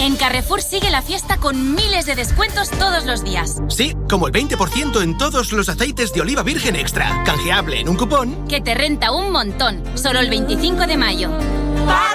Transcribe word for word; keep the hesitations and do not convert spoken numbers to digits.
En Carrefour sigue la fiesta con miles de descuentos todos los días. Sí, como el veinte por ciento en todos los aceites de oliva virgen extra. Canjeable en un cupón que te renta un montón. Solo el veinticinco de mayo. Para